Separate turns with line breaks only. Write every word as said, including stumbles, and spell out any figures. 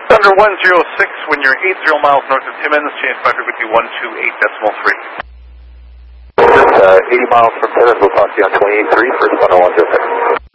Thunder one zero six, when you're eight zero miles north of Timmins, change by frequency one two eight decimal three.
Uh, eighty miles from Timmins, we'll talk to you on twenty-eight three, first Thunder one zero six.